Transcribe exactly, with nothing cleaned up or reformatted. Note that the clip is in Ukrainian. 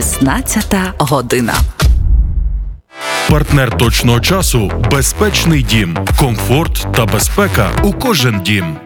шістнадцята година. Партнер точного часу – безпечний дім. Комфорт та безпека у кожен дім.